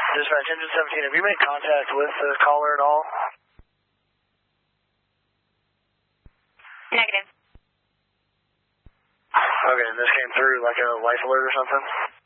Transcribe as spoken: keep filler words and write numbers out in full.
Dispatch, engine seventeen, have you made contact with the caller at all? Negative. Okay, and this came through like a life alert or something?